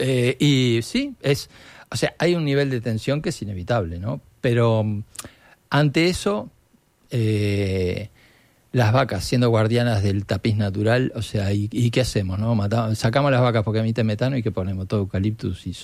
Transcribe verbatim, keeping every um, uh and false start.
Eh, y sí, es, o sea, hay un nivel de tensión que es inevitable, ¿no? Pero ante eso, eh, las vacas siendo guardianas del tapiz natural, o sea, ¿y, y qué hacemos, no? Matamos, sacamos las vacas porque emiten metano y que ponemos todo eucaliptus y